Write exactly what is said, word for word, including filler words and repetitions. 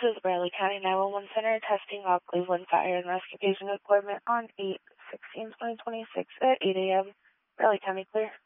is Bradley County nine one one Center testing all Cleveland Fire and Rescue Patient Equipment on eight sixteen twenty twenty-six at eight A M Bradley County clear.